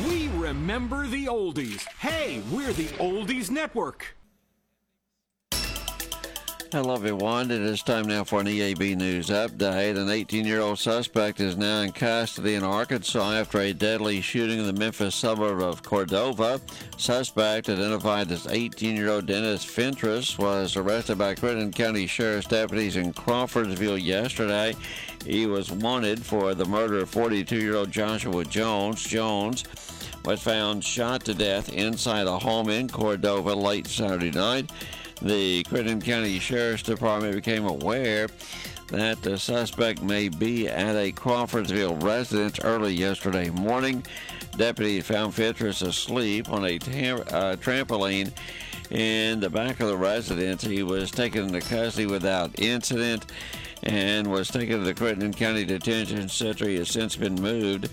We remember the oldies. Hey, we're the Oldies Network. Hello, everyone. It is time now for an EAB News update. An 18-year-old suspect is now in custody in Arkansas after a deadly shooting in the Memphis suburb of Cordova. Suspect, identified as 18-year-old Dennis Fentress, was arrested by Crittenden County Sheriff's deputies in Crawfordsville yesterday. He was wanted for the murder of 42-year-old Joshua Jones. Jones was found shot to death inside a home in Cordova late Saturday night. The Crittenden County Sheriff's Department became aware that the suspect may be at a Crawfordsville residence early yesterday morning. Deputies found Fentress asleep on a trampoline in the back of the residence. He was taken into custody without incident and was taken to the Crittenden County Detention Center. He has since been moved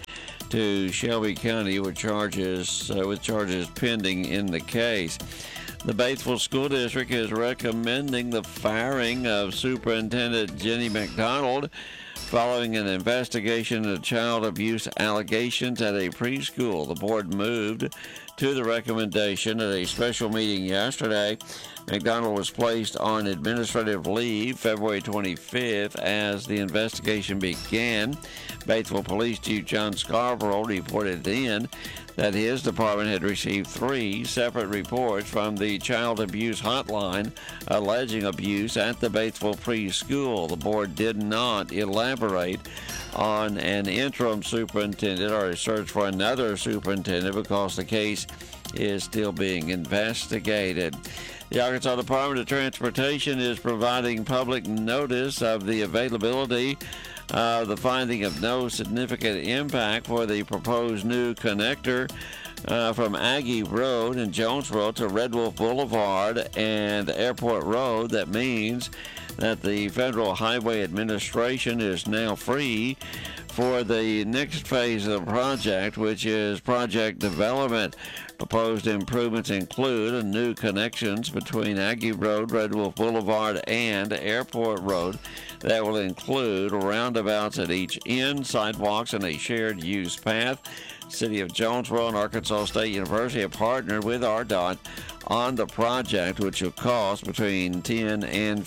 to Shelby County with charges pending in the case. The Batesville School District is recommending the firing of Superintendent Jenny McDonald following an investigation of child abuse allegations at a preschool. The board moved to the recommendation at a special meeting yesterday. McDonald was placed on administrative leave February 25th as the investigation began. Batesville Police Chief John Scarborough reported then that his department had received 3 separate reports from the Child Abuse Hotline alleging abuse at the Batesville preschool. The board did not elaborate on an interim superintendent or a search for another superintendent because the case is still being investigated. The Arkansas Department of Transportation is providing public notice of the availability of the finding of no significant impact for the proposed new connector from Aggie Road and Jones Road to Red Wolf Boulevard and Airport Road. That means that the Federal Highway Administration is now free for the next phase of the project, which is project development. Proposed improvements include new connections between Aggie Road, Red Wolf Boulevard, and Airport Road that will include roundabouts at each end, sidewalks, and a shared use path. City of Jonesboro and Arkansas State University have partnered with RDOT on the project, which will cost between $10 and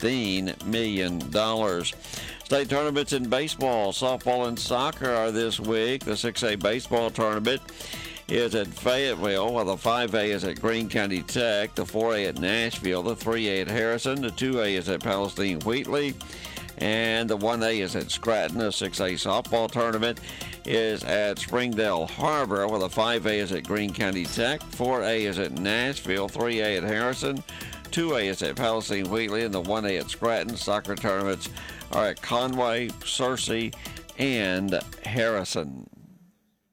$15 million. State tournaments in baseball, softball, and soccer are this week. The 6A baseball tournament is at Fayetteville, while the 5A is at Greene County Tech, the 4A at Nashville, the 3A at Harrison, the 2A is at Palestine Wheatley, and the 1A is at Scranton. The 6A softball tournament is at Springdale Harbor, while the 5A is at Greene County Tech, 4A is at Nashville, 3A at Harrison, 2A is at Palestine Wheatley, and the 1A at Scranton. Soccer tournaments are at Conway, Searcy, and Harrison.